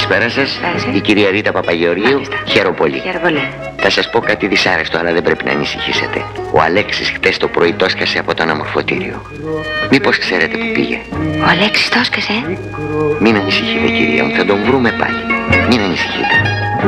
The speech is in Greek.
Καλησπέρα σας. Η κυρία Ρίτα Παπαγεωργίου. Χαίρομαι πολύ. Θα σας πω κάτι δυσάρεστο, αλλά δεν πρέπει να ανησυχήσετε. Ο Αλέξης χτες το πρωί το έσκασε από το αναμορφωτήριο. Μήπως ξέρετε που πήγε? Ο Αλέξης το έσκασε? Μην ανησυχείτε, κυρία μου, θα τον βρούμε πάλι. Μην ανησυχείτε.